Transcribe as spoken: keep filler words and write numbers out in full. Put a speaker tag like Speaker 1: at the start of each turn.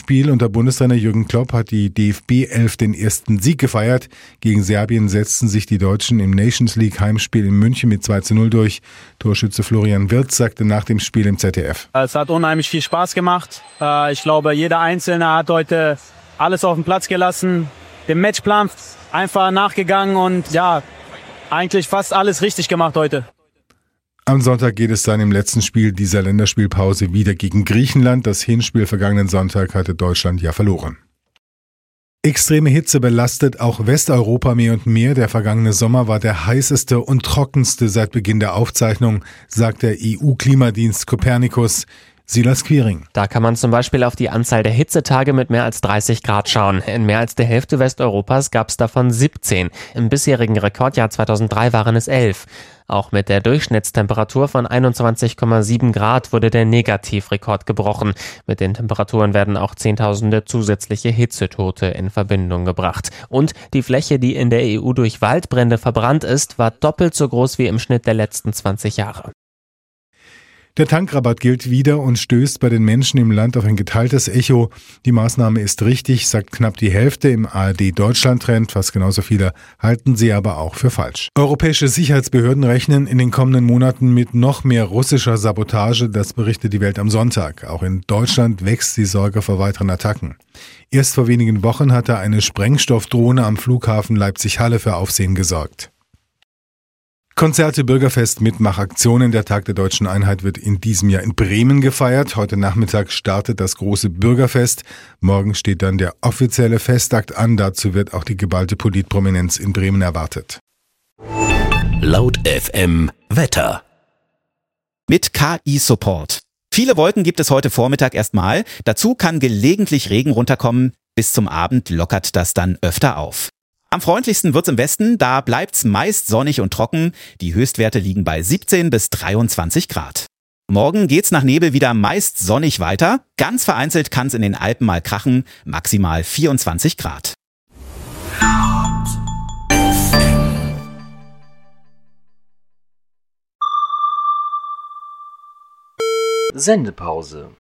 Speaker 1: Spiel unter Bundestrainer Jürgen Klopp hat die D F B elf den ersten Sieg gefeiert. Gegen Serbien setzten sich die Deutschen im Nations League Heimspiel in München mit zwei zu null durch. Torschütze Florian Wirtz sagte nach dem Spiel im Z D F:
Speaker 2: Es hat unheimlich viel Spaß gemacht. Ich glaube, jeder Einzelne hat heute alles auf den Platz gelassen, dem Matchplan einfach nachgegangen und ja, eigentlich fast alles richtig gemacht heute.
Speaker 1: Am Sonntag geht es dann im letzten Spiel dieser Länderspielpause wieder gegen Griechenland. Das Hinspiel vergangenen Sonntag hatte Deutschland ja verloren. Extreme Hitze belastet auch Westeuropa mehr und mehr. Der vergangene Sommer war der heißeste und trockenste seit Beginn der Aufzeichnung, sagt der E U-Klimadienst Copernicus. Silas Quiring.
Speaker 3: Da kann man zum Beispiel auf die Anzahl der Hitzetage mit mehr als dreißig Grad schauen. In mehr als der Hälfte Westeuropas gab es davon siebzehn. Im bisherigen Rekordjahr zweitausenddrei waren es elf. Auch mit der Durchschnittstemperatur von einundzwanzig Komma sieben Grad wurde der Negativrekord gebrochen. Mit den Temperaturen werden auch Zehntausende zusätzliche Hitzetote in Verbindung gebracht. Und die Fläche, die in der E U durch Waldbrände verbrannt ist, war doppelt so groß wie im Schnitt der letzten zwanzig Jahre.
Speaker 1: Der Tankrabatt gilt wieder und stößt bei den Menschen im Land auf ein geteiltes Echo. Die Maßnahme ist richtig, sagt knapp die Hälfte im A R D-Deutschland-Trend. Fast genauso viele halten sie aber auch für falsch. Europäische Sicherheitsbehörden rechnen in den kommenden Monaten mit noch mehr russischer Sabotage. Das berichtet die Welt am Sonntag. Auch in Deutschland wächst die Sorge vor weiteren Attacken. Erst vor wenigen Wochen hatte eine Sprengstoffdrohne am Flughafen Leipzig-Halle für Aufsehen gesorgt. Konzerte, Bürgerfest, Mitmachaktionen. Der Tag der Deutschen Einheit wird in diesem Jahr in Bremen gefeiert. Heute Nachmittag startet das große Bürgerfest. Morgen steht dann der offizielle Festakt an. Dazu wird auch die geballte Politprominenz in Bremen erwartet.
Speaker 4: Laut F M Wetter.
Speaker 5: Mit K I-Support. Viele Wolken gibt es heute Vormittag erstmal. Dazu kann gelegentlich Regen runterkommen. Bis zum Abend lockert das dann öfter auf. Am freundlichsten wird's im Westen, da bleibt's meist sonnig und trocken. Die Höchstwerte liegen bei siebzehn bis dreiundzwanzig Grad. Morgen geht's nach Nebel wieder meist sonnig weiter. Ganz vereinzelt kann's in den Alpen mal krachen, maximal vierundzwanzig Grad.
Speaker 6: Sendepause.